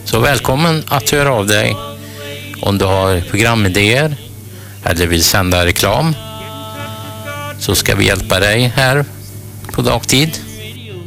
Så välkommen att höra av dig om du har programidéer eller vill sända reklam, så ska vi hjälpa dig här på dagtid.